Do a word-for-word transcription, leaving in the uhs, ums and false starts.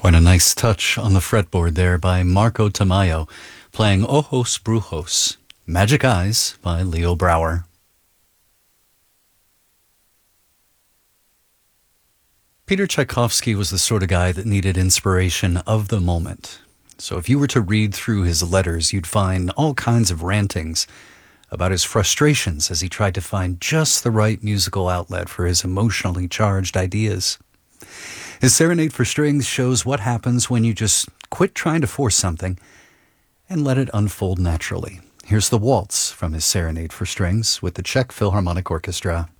Quite a nice touch on the fretboard there by Marco Tamayo, playing Ojos Brujos, Magic Eyes by Leo Brouwer. Peter Tchaikovsky was the sort of guy that needed inspiration of the moment. So if you were to read through his letters, you'd find all kinds of rantings about his frustrations as he tried to find just the right musical outlet for his emotionally charged ideas. His Serenade for Strings shows what happens when you just quit trying to force something and let it unfold naturally. Here's the waltz from his Serenade for Strings with the Czech Philharmonic Orchestra.